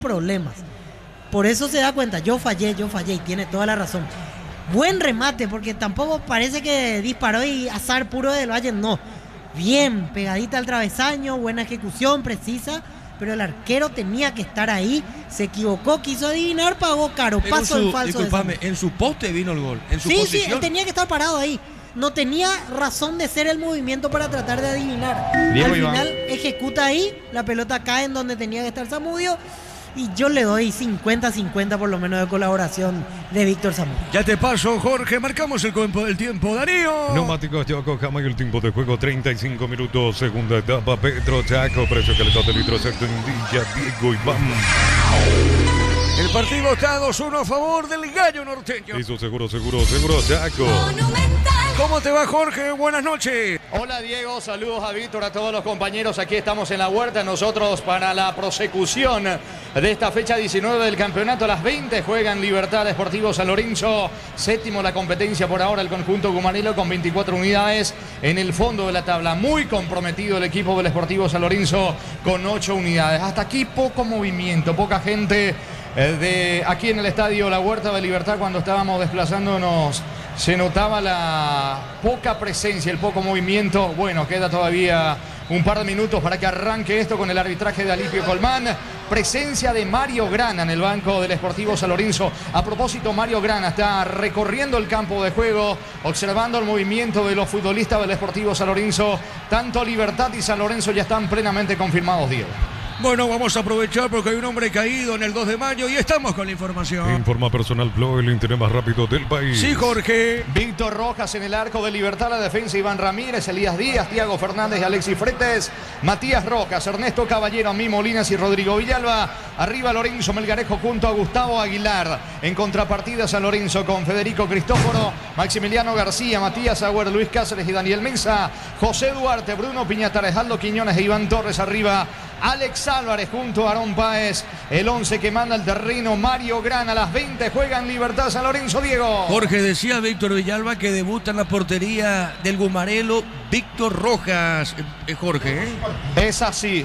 problemas. Por eso se da cuenta, yo fallé y tiene toda la razón. Buen remate, porque tampoco parece que disparó y azar puro del Valle, no. Bien, pegadita al travesaño, buena ejecución, precisa, pero el arquero tenía que estar ahí, se equivocó, quiso adivinar, pagó caro, paso en falso. Disculpame, en su poste vino el gol, en su sí, posición. Sí, él tenía que estar parado ahí. No tenía razón de ser el movimiento para tratar de adivinar. Diego Al Iván. final ejecuta ahí, la pelota cae en donde tenía que estar Zamudio. Y yo le doy 50-50 por lo menos de colaboración de Víctor Zamudio. Ya te paso, Jorge, marcamos el tiempo, Darío. Neumáticos Chaco Jama y el tiempo de juego 35 minutos, segunda etapa, Pedro Chaco, precio calidad de litro exacto en Villa Diego Iván. El partido está 2-1 a favor del Gallo Norteño. Eso seguro, Chaco. ¿Cómo te va, Jorge? Buenas noches. Hola Diego, saludos a Víctor, a todos los compañeros. Aquí estamos en la huerta, nosotros para la prosecución de esta fecha 19 del campeonato. A las 20 juegan Libertad Sportivo San Lorenzo. Séptimo la competencia por ahora, el conjunto Gumarelo con 24 unidades en el fondo de la tabla. Muy comprometido el equipo del Sportivo San Lorenzo con 8 unidades. Hasta aquí poco movimiento, poca gente de aquí en el estadio La Huerta de Libertad. Cuando estábamos desplazándonos se notaba la poca presencia, el poco movimiento. Bueno, queda todavía un par de minutos para que arranque esto con el arbitraje de Alipio Colmán. Presencia de Mario Grana en el banco del Sportivo San Lorenzo. A propósito, Mario Grana está recorriendo el campo de juego, observando el movimiento de los futbolistas del Sportivo San Lorenzo. Tanto Libertad y San Lorenzo ya están plenamente confirmados, Diego. Bueno, vamos a aprovechar porque hay un hombre caído en el 2 de mayo y estamos con la información. Informa Personal Flow, el internet más rápido del país. Sí, Jorge. Víctor Rojas en el arco de Libertad, la defensa Iván Ramírez, Elías Díaz, Tiago Fernández y Alexis Fretes, Matías Rojas, Ernesto Caballero, Mí Molinas y Rodrigo Villalba. Arriba Lorenzo Melgarejo junto a Gustavo Aguilar. En contrapartida San Lorenzo con Federico Cristóforo, Maximiliano García, Matías Agüer, Luis Cáceres y Daniel Mesa, José Duarte, Bruno Piñatares, Aldo Quiñones e Iván Torres. Arriba Alex Álvarez junto a Aarón Páez. El 11 que manda el terreno, Mario Grana. A las 20 juegan Libertad San Lorenzo, Diego. Jorge, decía Víctor Villalba que debuta en la portería del Gumarelo Víctor Rojas. Jorge. Es así,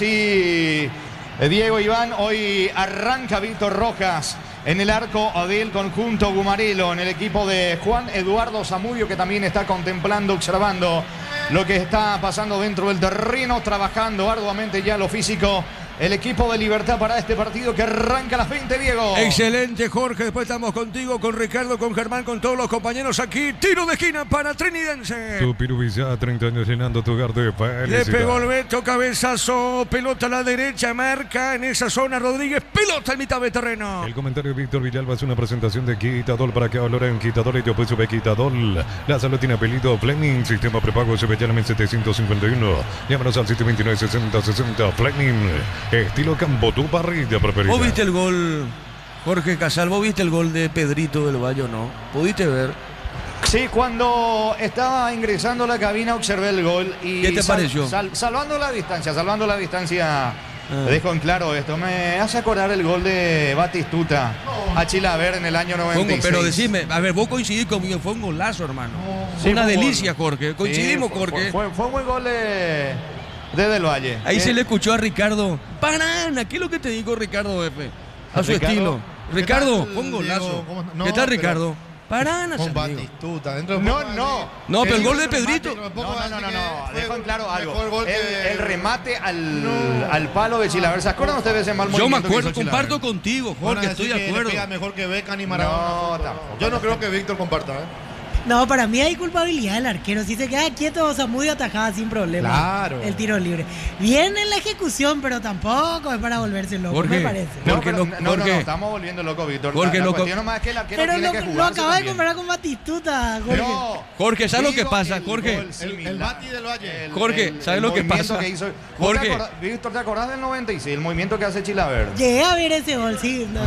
Diego Iván. Hoy arranca Víctor Rojas en el arco del conjunto Gumarelo, en el equipo de Juan Eduardo Zamudio, que también está contemplando, observando lo que está pasando dentro del terreno, trabajando arduamente ya lo físico. El equipo de Libertad para este partido que arranca a las 20, Diego. Excelente, Jorge. Después estamos contigo, con Ricardo, con Germán, con todos los compañeros aquí. Tiro de esquina para Trinidense. Tu Pirubizá, 30 años llenando tu hogar de felicidad. Le pegó el Beto, cabezazo, pelota a la derecha, marca en esa zona Rodríguez, pelota en mitad de terreno. El comentario de Víctor Villalba es una presentación de Quitadol para que valoren Quitadol y te puedes subir Quitadol. La salud tiene apellido Fleming, sistema prepago Sebellana 751. Llámanos al 729-6060 Fleming. Estilo Campo, tu parrilla preferida. ¿Vos viste el gol, Jorge Casal? ¿Vos viste el gol de Pedrito del Valle o no? ¿Pudiste ver? Sí, cuando estaba ingresando a la cabina observé el gol. Y ¿qué te pareció? Salvando la distancia, dejo en claro esto. Me hace acordar el gol de Batistuta a Chilaver en el año 96. Pero decime, a ver, vos coincidís conmigo, fue un golazo, hermano. Sí, una fue un delicia, gol. Jorge. Coincidimos, Sí, Jorge. Fue un buen gol de Del Valle. Ahí se le escuchó a Ricardo. ¡Banana! ¿Qué es lo que te digo, Ricardo F? A su estilo. Ricardo, fue un golazo. ¿Qué tal, Ricardo? Paraná, con Batistuta. No, pero el gol de Pedrito. No. Dejo en claro algo. El remate al palo de Chilaver. ¿Se acuerdan ustedes de ese mal movimiento? Yo me acuerdo, comparto contigo, Jorge, estoy de acuerdo. Pega mejor que Beckham y Maradona. Yo no creo que Víctor comparta, No, para mí hay culpabilidad del arquero. Si se queda quieto, Zamudio atajaba sin problema. Claro. El tiro libre. Bien en la ejecución, pero tampoco es para volverse loco, Jorge, me parece. No, estamos volviendo loco, Víctor. Jorge, la cuestión nomás es que el arquero pero tiene que jugar. lo acaba de comparar con Batistuta, Jorge. No, Jorge, ¿sabes lo que pasa, Jorge? El Bati del Valle. Jorge, ¿sabes lo que pasa? Jorge. Víctor, ¿te acordás del 96? El movimiento que hace Chilaver. Llegué a ver ese gol, sí. No.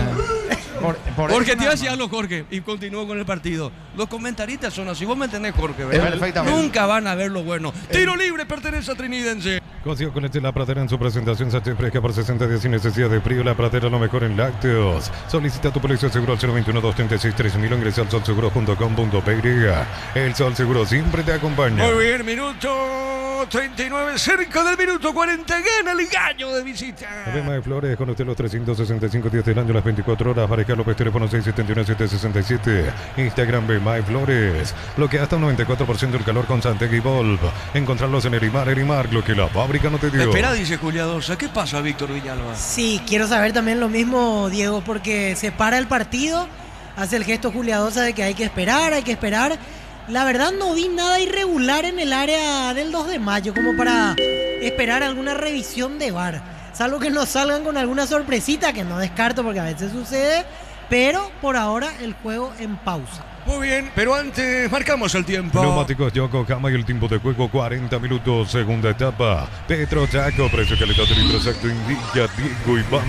Jorge, te iba a decir algo, Jorge, y continúo con el partido. Los comentaristas son así, vos me entendés, Jorge, ¿verdad? Perfectamente. Nunca van a ver lo bueno. Tiro libre pertenece a Trinidense. Cocido con leche La Pradera en su presentación sachet fresca por 60 días sin necesidad de frío. La Pradera, lo mejor en lácteos. Solicita tu póliza de seguro al 021-236-3000 o ingresa al solseguro.com.py. El Sol Seguro siempre te acompaña. Muy bien, minuto 39, cerca del minuto 40, gana el Gallo de visita. Maiflores, Flores, con usted los 365 días del año, las 24 horas. Mariscal López, teléfono 671-767. Instagram Flores. Bloquea hasta un 94% el calor con Santegui Volv. Encontrarlos en Erimar, lo que la fábrica no te dio. Espera, dice Juliadosa. ¿Qué pasa, Víctor Villalba? Sí, quiero saber también lo mismo, Diego, porque se para el partido, hace el gesto Juliadosa de que hay que esperar. La verdad no vi nada irregular en el área del 2 de mayo como para esperar alguna revisión de VAR. Salvo que nos salgan con alguna sorpresita, que no descarto porque a veces sucede, pero por ahora el juego en pausa. Muy bien, pero antes marcamos el tiempo. Neumáticos Yokohama y el tiempo de juego 40 minutos, segunda etapa. Petro Chaco, precio, calidad, litro exacto, indica Diego Iván.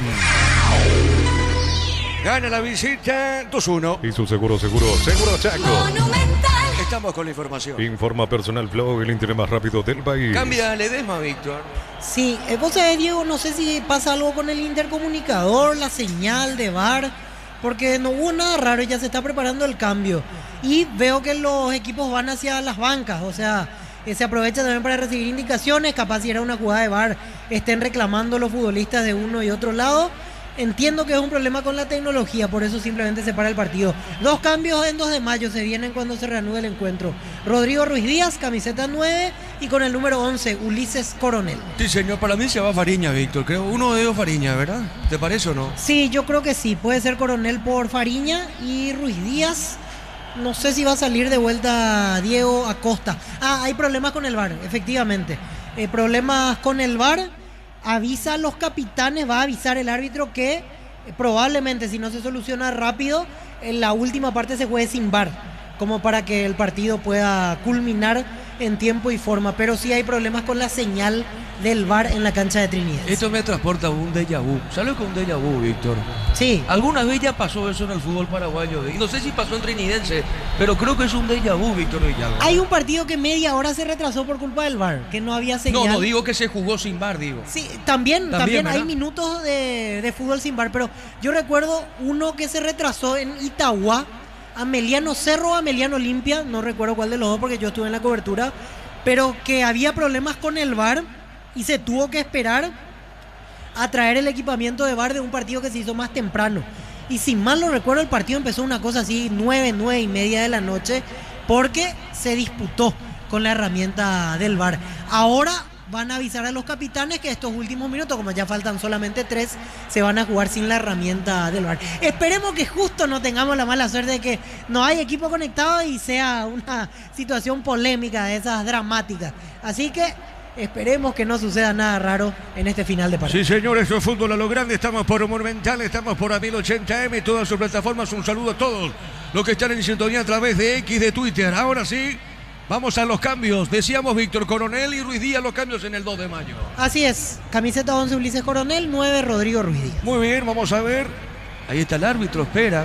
Gana la visita 2-1. Y su seguro Chaco. Monumental. Estamos con la información. Informa Personal Flow, el internet más rápido del país. Cambia Ledesma, Víctor. Sí, vos sabés, Diego, no sé si pasa algo con el intercomunicador, la señal de VAR, porque no hubo nada raro y ya se está preparando el cambio. Y veo que los equipos van hacia las bancas, o sea, se aprovecha también para recibir indicaciones, capaz si era una jugada de VAR, estén reclamando los futbolistas de uno y otro lado. Entiendo que es un problema con la tecnología, por eso simplemente se para el partido. 2 cambios en 2 de mayo se vienen cuando se reanude el encuentro. Rodrigo Ruiz Díaz, camiseta 9, y con el número 11, Ulises Coronel. Sí, señor, para mí se va Fariña, Víctor. Creo uno de ellos Fariña, ¿verdad? ¿Te parece o no? Sí, yo creo que sí. Puede ser Coronel por Fariña y Ruiz Díaz. No sé si va a salir de vuelta Diego Acosta. Hay problemas con el VAR, efectivamente. Problemas con el VAR. Avisa a los capitanes, va a avisar el árbitro que probablemente si no se soluciona rápido, en la última parte se juegue sin VAR, como para que el partido pueda culminar en tiempo y forma. Pero sí hay problemas con la señal del VAR en la cancha de Trinidad. Esto me transporta a un déjà vu. ¿Sabes qué es un déjà vu, Víctor? Sí. Alguna vez ya pasó eso en el fútbol paraguayo. Y no sé si pasó en Trinidense, pero creo que es un déjà vu, Víctor Villalba. Hay un partido que media hora se retrasó por culpa del VAR, que no había señal. No digo que se jugó sin VAR, digo. Sí, también hay minutos de fútbol sin VAR, pero yo recuerdo uno que se retrasó en Itagua, Ameliano Cerro, Ameliano Olimpia, no recuerdo cuál de los dos porque yo estuve en la cobertura, pero que había problemas con el VAR y se tuvo que esperar a traer el equipamiento de VAR de un partido que se hizo más temprano. Y si mal no recuerdo, el partido empezó una cosa así, 9:30 de la noche, porque se disputó con la herramienta del VAR. Ahora van a avisar a los capitanes que estos últimos minutos, como ya faltan solamente 3, se van a jugar sin la herramienta del VAR. Esperemos que justo no tengamos la mala suerte de que no hay equipo conectado y sea una situación polémica de esas dramáticas. Así que esperemos que no suceda nada raro en este final de partido. Sí, señor, esto es Fútbol a lo Grande. Estamos por Monumental, estamos por A1080M, todas sus plataformas. Un saludo a todos los que están en sintonía a través de X, de Twitter. Ahora sí, vamos a los cambios. Decíamos Víctor Coronel y Ruiz Díaz, los cambios en el 2 de mayo. Así es, camiseta 11 Ulises Coronel, 9 Rodrigo Ruiz Díaz. Muy bien, vamos a ver. Ahí está el árbitro, espera.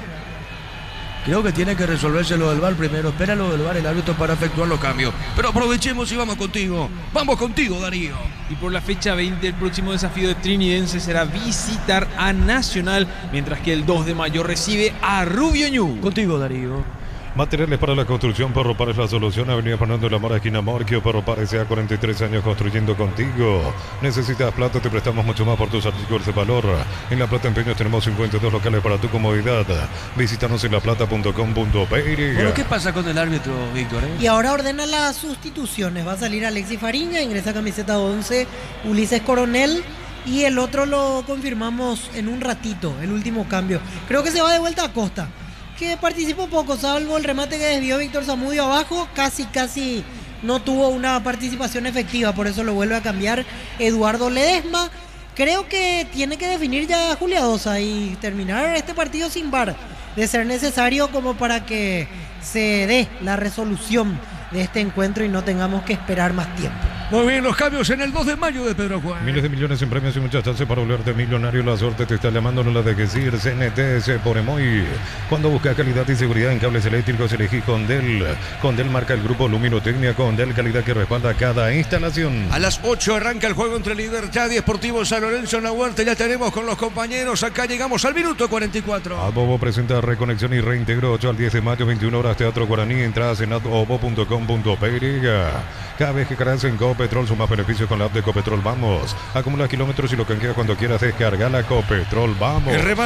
Creo que tiene que resolverse lo del VAR primero. Espera lo del VAR el árbitro para efectuar los cambios. Pero aprovechemos y vamos contigo. Vamos contigo, Darío. Y por la fecha 20, el próximo desafío de Trinidense será visitar a Nacional, mientras que el 2 de mayo recibe a Rubio Ñu. Contigo, Darío. Materiales para la construcción, Parropar es la solución. Avenida Fernando de la Mora, esquina Morquio. Parropar S.A. 43 años construyendo contigo. Necesitas plata, te prestamos mucho más por tus artículos de valor. En La Plata Empeños tenemos 52 locales para tu comodidad. Visítanos en laplata.com.py. Bueno, ¿qué pasa con el árbitro, Víctor? Y ahora ordena las sustituciones. Va a salir Alexis Fariña, ingresa camiseta 11 Ulises Coronel. Y el otro lo confirmamos en un ratito, el último cambio. Creo que se va de vuelta a Costa, que participó poco, salvo el remate que desvió Víctor Zamudio abajo, casi no tuvo una participación efectiva, por eso lo vuelve a cambiar Eduardo Ledesma. Creo que tiene que definir ya Juliadosa y terminar este partido sin VAR, de ser necesario, como para que se dé la resolución de este encuentro y no tengamos que esperar más tiempo. Muy bien, los cambios en el 2 de mayo de Pedro Juan. Miles de millones en premios y muchas chances para volverte millonario. La suerte te está llamando, no la dejes ir. CNT se pone muy. Cuando buscas calidad y seguridad en cables eléctricos, elegí Condel. Condel marca el grupo Luminotecnia. Condel, calidad que respalda cada instalación. A las 8 arranca el juego entre Libertad y Sportivo San Lorenzo en la Huerta. Ya tenemos con los compañeros. Acá llegamos al minuto 44. Adbobo presenta Reconexión y Reintegro 8 al 10 de mayo, 21 horas, Teatro Guaraní. Entradas en adbobo.com.py. Cada vez que cargas en Copetrol, suma beneficios con la app de Copetrol. Vamos, acumula kilómetros y lo canjeas cuando quieras. Descarga la Copetrol. Vamos.